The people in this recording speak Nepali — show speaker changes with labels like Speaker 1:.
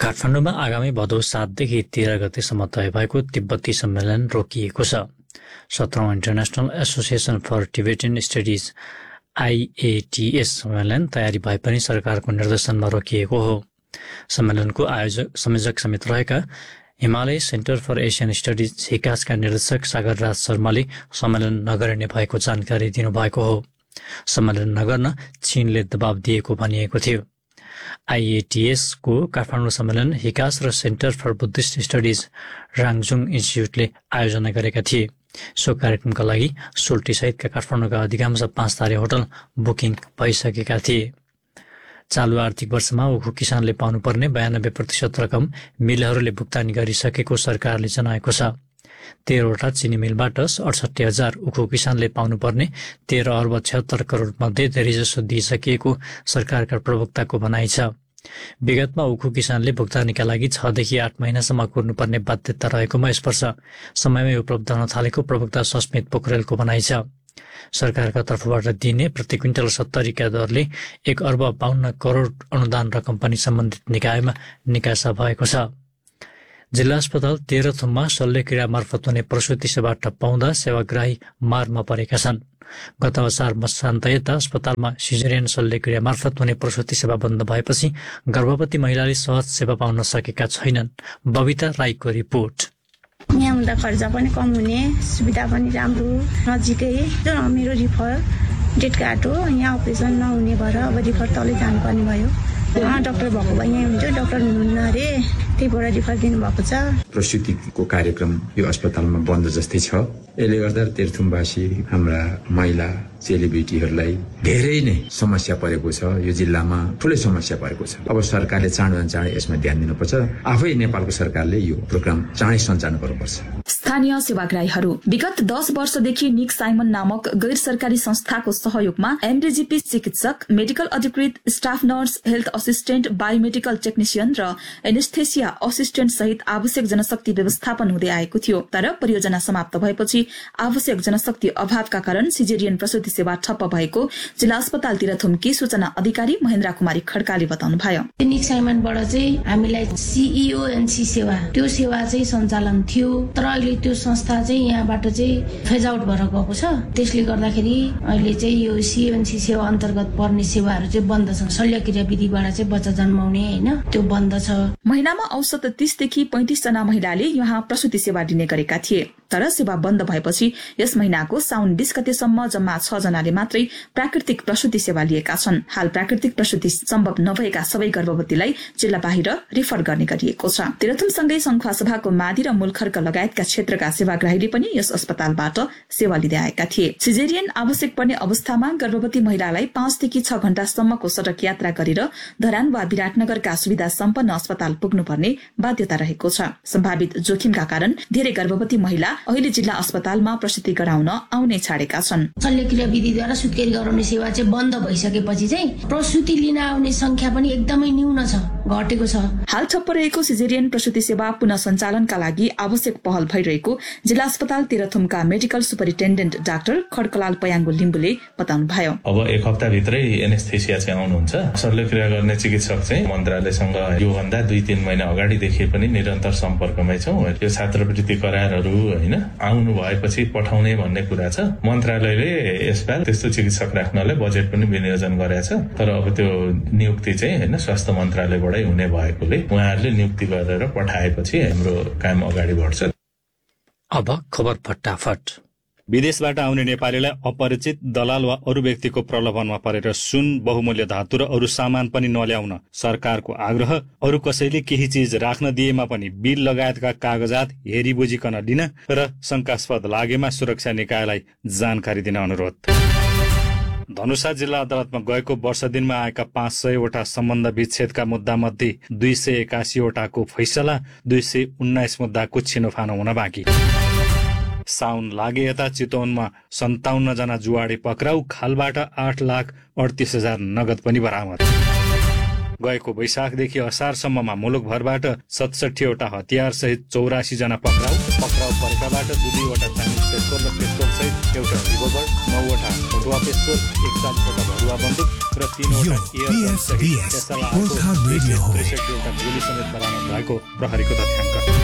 Speaker 1: काठमाडौँमा आगामी भदौ 7 देखि 13 गतेसम्म तय भएको तिब्बती सम्मेलन रोकिएको छ। 17औं international association for Tibetan studies IATS सम्मेलन तयारी भए पनि सरकारको निर्देशनमा रोकिएको हो। सम्मेलनको संयोजक समेत रहेका Himalaya centre for Asian studies हिकासका निर्देशक सागरराज शर्माले सम्मेलन नगरिने भएको जानकारी दिनुभएको हो। सम्मेलन नगर्न चीनले दबाव दिएको भनिएको थियो। IATS को काठमाडौँ सम्मेलन हिकास र सेन्टर फर बुद्धिस्ट स्टडिज राङजुङ इन्स्टिच्युटले आयोजना गरेका थिए। सो कार्यक्रमका लागि सोल्टी सहितका काठमाडौँका अधिकांश 5 तारे होटल बुकिङ भइसकेका थिए। चालु आर्थिक वर्षमा उखु किसानले पाउनुपर्ने 92% रकम मिलहरूले भुक्तानी गरिसकेको सरकारले जनाएको छ। 13वटा चिनी मिलबाट 68,000 उखु किसानले पाउनुपर्ने 13 अर्ब 76 करोड मध्ये धेरैजसो दिइसकिएको सरकारका प्रवक्ताको भनाइ छ। विगतमा उखु किसानले भुक्तानीका लागि 6 देखि 8 महिनासम्म कुर्नुपर्ने बाध्यता रहेकोमा यस वर्ष समयमै उपलब्ध हुन थालेको प्रवक्ता सस्मित पोखरेलको भनाइ छ। सरकारका तर्फबाट दिइने प्रति क्विन्टल 70 का दरले 1 अर्ब 52 करोड अनुदान रकम पनि सम्बन्धित निकायमा निकासा भएको छ। जिल्ला अस्पताल तेह्रथुममा शल्यक्रिया मार्फत हुने प्रसुति सेवा ठप्प हुँदा सेवाग्राही मारमा परेका छन्। गत असार मसान्तयता अस्पतालमा सिजेरियन शल्यक्रिया मार्फत हुने प्रसुति सेवा बन्द भएपछि गर्भवती महिलाले सहज सेवा पाउन सकेका छैनन्। बबिता राईको रिपोर्ट।
Speaker 2: यहाँ हुँदा खर्च पनि कम हुने, सुविधा पनि राम्रो, नजिकै मेरो रिफर डेट कार्ड हो। यहाँ अपरेसन नहुने भएर अब रिफर तलै जानुपर्ने भयो। डाक्टर भएको भए यहीँ हुन्छ, डाक्टर हुनुहुन्न अरे, त्यही भएर रिफर दिनुभएको छ।
Speaker 3: प्रसुतिको कार्यक्रम यो अस्पतालमा बन्द जस्तै छ। यसले गर्दा तेह्रथुमवासी हाम्रा महिला चेलीबेटीहरूलाई धेरै नै समस्या परेको छ। यो जिल्लामा ठुलै समस्या परेको छ। अब सरकारले चाँडो यसमा ध्यान दिनुपर्छ। आफै नेपालको सरकारले यो प्रोग्राम चाँडै सञ्चालन गर्नुपर्छ।
Speaker 4: स्थानीय सेवाग्राहीहरू विगत 10 वर्षदेखि निक साइमन नामक गैर सरकारी संस्थाको सहयोगमा एमडिजिपी चिकित्सक, मेडिकल अधिकृत, staff nurse, health assistant, biomedical technician र एनेस्थेसिया असिस्टेन्ट सहित आवश्यक जनशक्ति व्यवस्थापन हुँदै आएको थियो। तर परियोजना समाप्त भएपछि आवश्यक जनशक्ति अभावका कारण सिजेरियन प्रसुति सेवा ठप्प भएको जिल्ला अस्पताल तेह्रथुमकी सूचना अधिकारी महेन्द्र कुमारी खड्काले बताउनुभयो।
Speaker 5: निक साइमनबाट चाहिँ हामीलाई CEONC सेवा, त्यो सेवा चाहिँ सञ्चालन थियो। तर अहिले त्यो संस्था चाहिँ यहाँबाट चाहिँ फेज आउट भएर गएको छ। त्यसले गर्दाखेरि अहिले चाहिँ यो CEONC सेवा अन्तर्गत पर्ने सेवाहरू चाहिँ बन्द छ। शल्यक्रिया विधिबाट चाहिँ बच्चा जन्माउने हैन, त्यो बन्द छ।
Speaker 4: महिनामा औसत 30 देखि 35 जना महिलाले यहाँ प्रसुति सेवा दिने गरेका थिए। तर सेवा बन्द भएपछि यस महिनाको साउन 20 गतेसम्म जम्मा 6 जनाले मात्रै प्राकृतिक प्रसुति सेवा लिएका छन्। हाल प्राकृतिक प्रसुति सम्भव नभएका सबै गर्भवतीलाई जिल्ला बाहिर रिफर गर्ने गरिएको छ। तेह्रथुमसँगै संखुवा सभाको मादी र मूलखर्क लगायतका क्षेत्रका सेवाग्राहीले पनि यस अस्पतालबाट सेवा लिँदै आएका थिए। सिजेरियन आवश्यक पर्ने अवस्थामा गर्भवती महिलालाई 5 देखि 6 घण्टासम्मको सडक यात्रा गरेर धरान वा विराटनगरका सुविधा सम्पन्न अस्पताल पुग्नुपर्ने बाध्यता रहेको छ। सम्भावित जोखिमका कारण धेरै गर्भवती महिला अहिले जिल्ला अस्पतालमा प्रसुति गराउन आउने छाडेका छन्।
Speaker 5: शल्यक्रिया विधिद्वारा सुत्केरी गराउने सेवा चाहिँ बन्द भइसकेपछि चाहिँ प्रसुति लिन आउने संख्या पनि एकदमै न्यून छ, घटेको छ।
Speaker 4: हाल ठप्प रहेको सिजेरियन प्रसुति सेवा पुनः सञ्चालनका लागि आवश्यक पहल भइरहेको जिल्ला अस्पताल तेह्रथुमका मेडिकल सुपरिन्टेन्डेन्ट डाक्टर खड्कलाल पयाङ्गो लिम्बुले बताउनुभयो।
Speaker 6: अब 1 हप्ताभित्रै एनेस्थेसिया चाहिँ आउनुहुन्छ। शल्यक्रिया गर्ने चिकित्सक चाहिँ मन्त्रालयसँग योभन्दा 2-3 महिना अगाडिदेखि पनि निरन्तर सम्पर्कमै छौँ। यो छात्रवृत्ति करारहरू हैन आउनु भएपछि पठाउने भन्ने कुरा छ। मन्त्रालयले यसपाल त्यस्तो चिकित्सक राख्नलाई बजेट पनि विनियोजन गरेछ। तर अब त्यो नियुक्ति चाहिँ हैन स्वास्थ्य मन्त्रालयबाटै हुने भएकोले उहाँहरूले नियुक्ति गरेर पठाएपछि हाम्रो काम अगाडि बढ्छ।
Speaker 1: अब खबर फटाफट।
Speaker 7: विदेशबाट आउने नेपालीलाई अपरिचित दलाल वा अरू व्यक्तिको प्रलोभनमा परेर सुन, बहुमूल्य धातु र अरू सामान पनि नल्याउन सरकारको आग्रह। अरू कसैले केही चीज राख्न दिएमा पनि बिल लगायतका कागजात हेरी बुझिकन दिन र शंकास्पद लागेमा सुरक्षा निकायलाई जानकारी दिन अनुरोध। धनुषा जिल्ला अदालतमा गएको वर्ष दिनमा आएका 500 वटा सम्बन्ध विच्छेदका मुद्दा मध्ये 281 वटाको फैसला, 219 मुद्दाको छिनोफानो हुन बाँकी। साउन लागे यता चितवनमा 57 जना जुवाडे पक्राउ, खालबाट 8,38,000 नगद पनि बरामद। गएको वैशाखदेखि असारसम्ममा मुलुकभरबाट 67 वटा हतियार सहित 84 जना पक्राउ परेकाबाट 2 वटा चाइनिज पिस्तोल र पिस्तोल सहित एउटा रिभल्भर, 9 वटा भरुवा पिस्तोल, 41वटा भरुवा बन्दुक र 3वटा एयरगन सहित SLR-को 63 गोली समेत बरामद भएको प्रहरीको तथ्याङ्क।